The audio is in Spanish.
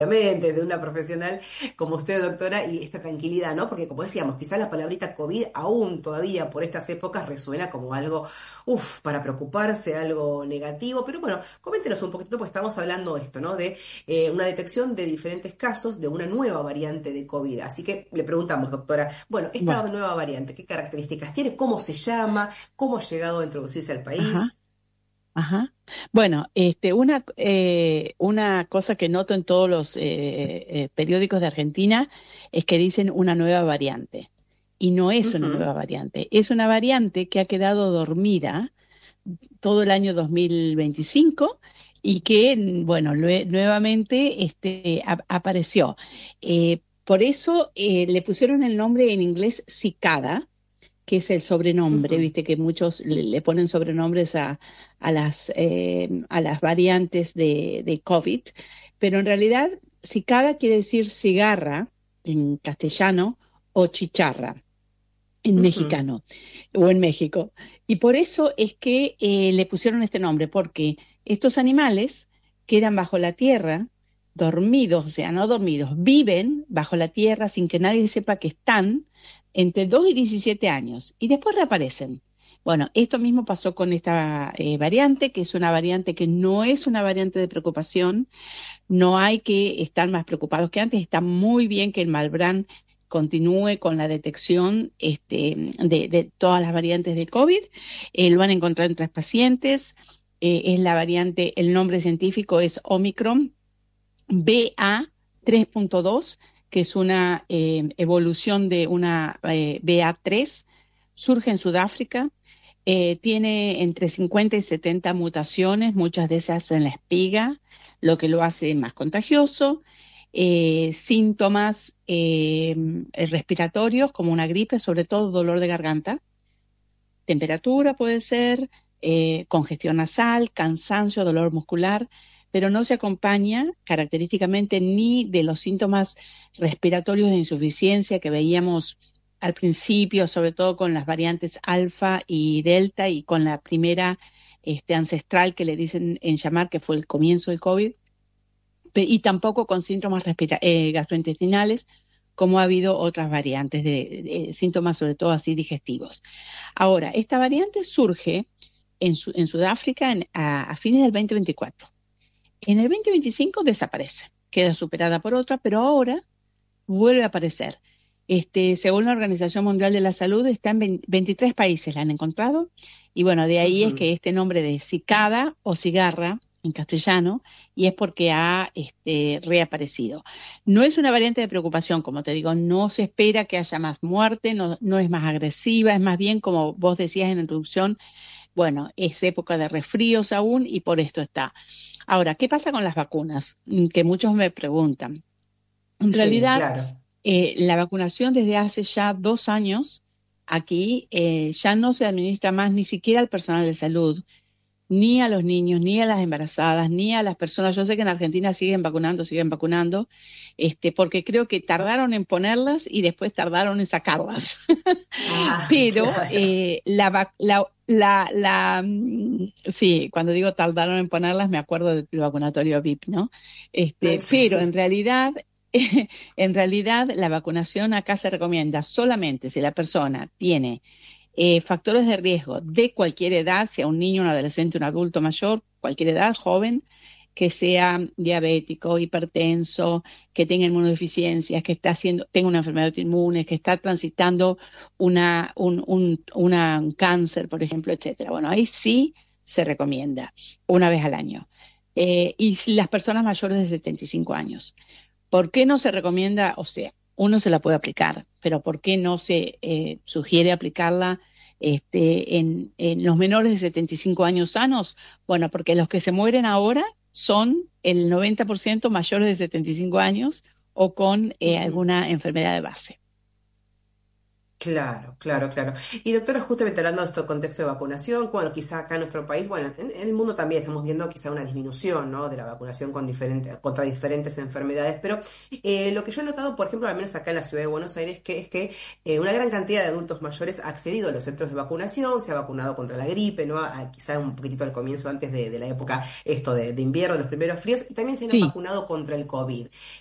Obviamente, de una profesional como usted, doctora, y esta tranquilidad, ¿no? Porque como decíamos, quizás la palabrita COVID aún todavía por estas épocas resuena como algo, para preocuparse, algo negativo, pero bueno, coméntenos un poquito, pues estamos hablando de esto, ¿no? De una detección de diferentes casos de una nueva variante de COVID. Así que le preguntamos, doctora, bueno, esta Bueno, nueva variante, ¿qué características tiene? ¿Cómo se llama? ¿Cómo ha llegado a introducirse al ajá, país? ajá. Bueno, una cosa que noto en todos los periódicos de Argentina es que dicen una nueva variante. Y no es una Ujú. nueva variante, es una variante que ha quedado dormida todo el año 2025 y que, bueno, nuevamente apareció. Por eso le pusieron el nombre en inglés cicada, que es el sobrenombre, Ujú. viste que muchos le ponen sobrenombres a las variantes de COVID, pero en realidad cicada quiere decir cigarra en castellano o chicharra en Ujú. mexicano o en México. Y por eso es que le pusieron este nombre, porque estos animales quedan bajo la tierra, dormidos, o sea, no dormidos, viven bajo la tierra sin que nadie sepa que están entre 2 y 17 años y después reaparecen. Bueno, esto mismo pasó con esta variante, que es una variante que no es una variante de preocupación, no hay que estar más preocupados que antes. Está muy bien que el Malbrán continúe con la detección de todas las variantes de COVID. Lo van a encontrar en 3 pacientes. Es la variante, el nombre científico es Omicron BA3.2, que es una evolución de una BA3. Surge en Sudáfrica. Tiene entre 50 y 70 mutaciones, muchas de esas en la espiga, lo que lo hace más contagioso. Síntomas respiratorios como una gripe, sobre todo dolor de garganta, temperatura puede ser, congestión nasal, cansancio, dolor muscular, pero no se acompaña característicamente ni de los síntomas respiratorios de insuficiencia que veíamos al principio, sobre todo con las variantes alfa y delta y con la primera ancestral que le dicen en llamar, que fue el comienzo del COVID, y tampoco con síntomas gastrointestinales, como ha habido otras variantes de síntomas, sobre todo así digestivos. Ahora, esta variante surge en Sudáfrica a fines del 2024. En el 2025 desaparece, queda superada por otra, pero ahora vuelve a aparecer. Según la Organización Mundial de la Salud, está en 23 países, la han encontrado, y bueno, de ahí es Ujú. que este nombre de cicada o cigarra en castellano, y es porque ha reaparecido. No es una variante de preocupación, como te digo, no se espera que haya más muerte, no, no es más agresiva, es más bien, como vos decías en la introducción, bueno, es época de resfríos aún y por esto está. Ahora, ¿qué pasa con las vacunas? Que muchos me preguntan. En Sí, realidad, claro. la vacunación desde hace ya 2 años aquí ya no se administra más ni siquiera al personal de salud, ni a los niños, ni a las embarazadas, ni a las personas. Yo sé que en Argentina siguen vacunando, porque creo que tardaron en ponerlas y después tardaron en sacarlas. Ah, Pero claro. sí, cuando digo tardaron en ponerlas, me acuerdo del vacunatorio VIP, ¿no? Pero en Sí. realidad, en realidad la vacunación acá se recomienda solamente si la persona tiene factores de riesgo de cualquier edad, sea un niño, un adolescente, un adulto mayor, cualquier edad, joven, que sea diabético, hipertenso, que tenga inmunodeficiencias, tenga una enfermedad autoinmune, que está transitando un cáncer, por ejemplo, etcétera. Bueno, ahí sí se recomienda una vez al año. Y si las personas mayores de 75 años. ¿Por qué no se recomienda? O sea, uno se la puede aplicar, pero ¿por qué no se sugiere aplicarla en los menores de 75 años sanos? Bueno, porque los que se mueren ahora son el 90% mayores de 75 años o con Ujú. alguna enfermedad de base. Claro, claro, claro. Y doctora, justamente hablando de este contexto de vacunación, bueno, quizá acá en nuestro país, bueno, en el mundo también estamos viendo quizá una disminución, ¿no? De la vacunación con contra diferentes enfermedades, pero lo que yo he notado, por ejemplo, al menos acá en la ciudad de Buenos Aires, es que una gran cantidad de adultos mayores ha accedido a los centros de vacunación, se ha vacunado contra la gripe, ¿no? Quizá un poquitito al comienzo, antes de la época esto de invierno, los primeros fríos, y también se han Sí, vacunado contra el COVID.